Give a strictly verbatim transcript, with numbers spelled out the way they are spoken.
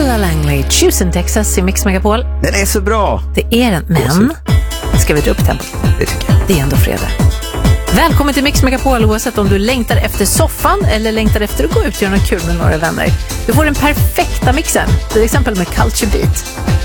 Ella Langley, Tucson, Texas i Mix Megapol. Den är så bra. Det är den, men ska vi dra upp den? Det tycker jag. Det är ändå fredag. Välkommen till Mix Megapol, oavsett om du längtar efter soffan eller längtar efter att gå ut och göra något kul med några vänner. Du får den perfekta mixen, till exempel med Culture Beat.